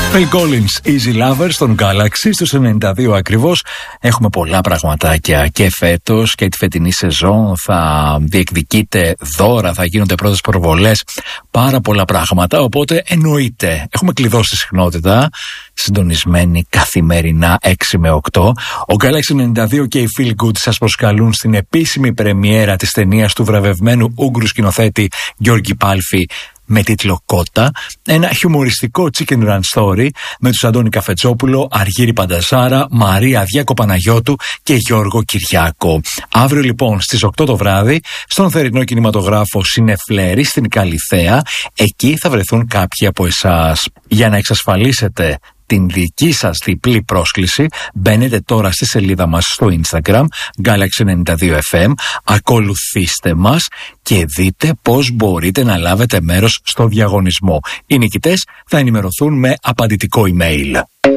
Phil Collins, Easy Lovers στον Galaxy στους 92 ακριβώς. Έχουμε πολλά πραγματάκια και φέτος και τη φετινή σεζόν. Θα διεκδικείτε δώρα, θα γίνονται πρώτες προβολές, πάρα πολλά πράγματα. Οπότε εννοείται, έχουμε κλειδώσει συχνότητα, συντονισμένοι καθημερινά 6 με 8. Ο Galaxy 92 και η Feel Good σας προσκαλούν στην επίσημη πρεμιέρα της ταινίας του βραβευμένου Ούγγρου σκηνοθέτη Γιώργη Πάλφη με τίτλο Κότα, ένα χιουμοριστικό chicken run story με τους Αντώνη Καφετσόπουλο, Αργύρη Πανταζάρα, Μαρία Διακοπαναγιώτου και Γιώργο Κυριάκο. Αύριο λοιπόν στις 8 το βράδυ στον θερινό κινηματογράφο Σινεφλέρη στην Καλιθέα. Εκεί θα βρεθούν κάποιοι από εσάς. Για να εξασφαλίσετε την δική σας διπλή πρόσκληση, μπαίνετε τώρα στη σελίδα μας στο Instagram Galaxy92FM, ακολουθήστε μας και δείτε πώς μπορείτε να λάβετε μέρος στο διαγωνισμό. Οι νικητές θα ενημερωθούν με απαντητικό email.